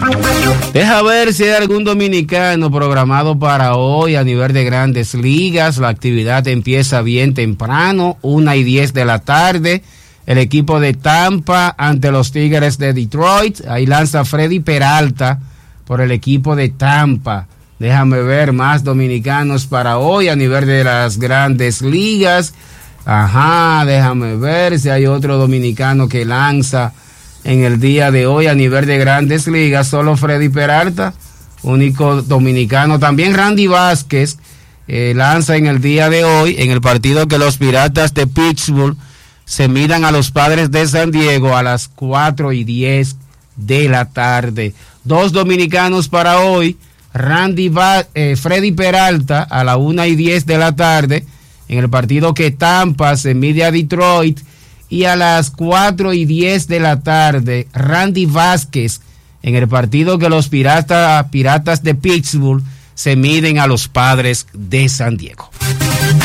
Deja ver si hay algún dominicano programado para hoy a nivel de Grandes Ligas. La actividad empieza bien temprano, 1:10 de la tarde. El equipo de Tampa ante los Tigres de Detroit. Ahí lanza Freddy Peralta por el equipo de Tampa. Déjame ver más dominicanos para hoy a nivel de las Grandes Ligas. Déjame ver si hay otro dominicano que lanza en el día de hoy a nivel de Grandes Ligas. Solo Freddy Peralta, único dominicano. También Randy Vázquez lanza en el día de hoy en el partido que los Piratas de Pittsburgh se midan a los Padres de San Diego a las 4:10 de la tarde. Dos dominicanos para hoy. Freddy Peralta a la 1:10 de la tarde en el partido que Tampa se mide a Detroit, y a las 4:10 de la tarde Randy Vázquez en el partido que los Piratas de Pittsburgh se miden a los Padres de San Diego.